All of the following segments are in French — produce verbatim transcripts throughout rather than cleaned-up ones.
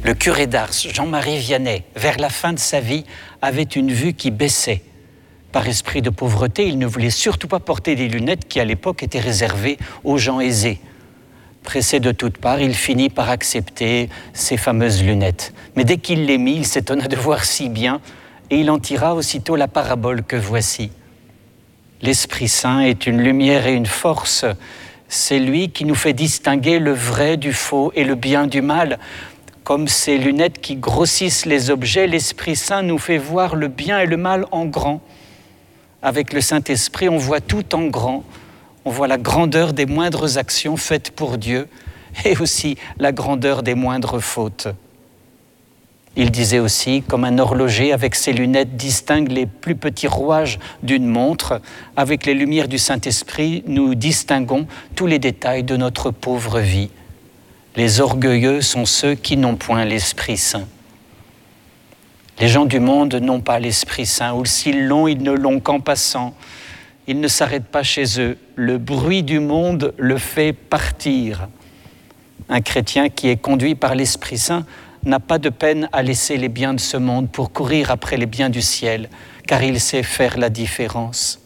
Le curé d'Ars, Jean-Marie Vianney, vers la fin de sa vie, avait une vue qui baissait. Par esprit de pauvreté, il ne voulait surtout pas porter des lunettes qui, à l'époque, étaient réservées aux gens aisés. Pressé de toutes parts, il finit par accepter ces fameuses lunettes. Mais dès qu'il les mit, il s'étonna de voir si bien, et il en tira aussitôt la parabole que voici. L'Esprit Saint est une lumière et une force. C'est lui qui nous fait distinguer le vrai du faux et le bien du mal. Comme ces lunettes qui grossissent les objets, l'Esprit Saint nous fait voir le bien et le mal en grand. Avec le Saint-Esprit, on voit tout en grand. On voit la grandeur des moindres actions faites pour Dieu et aussi la grandeur des moindres fautes. Il disait aussi, comme un horloger avec ses lunettes distingue les plus petits rouages d'une montre, avec les lumières du Saint-Esprit, nous distinguons tous les détails de notre pauvre vie. Les orgueilleux sont ceux qui n'ont point l'Esprit Saint. Les gens du monde n'ont pas l'Esprit Saint, ou s'ils l'ont, ils ne l'ont qu'en passant. Ils ne s'arrêtent pas chez eux. Le bruit du monde le fait partir. Un chrétien qui est conduit par l'Esprit Saint n'a pas de peine à laisser les biens de ce monde pour courir après les biens du ciel, car il sait faire la différence.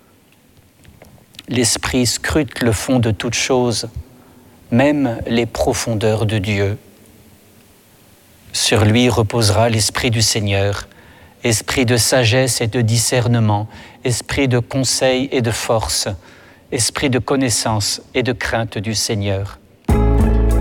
L'Esprit scrute le fond de toutes choses, même les profondeurs de Dieu. Sur lui reposera l'Esprit du Seigneur, esprit de sagesse et de discernement, esprit de conseil et de force, esprit de connaissance et de crainte du Seigneur.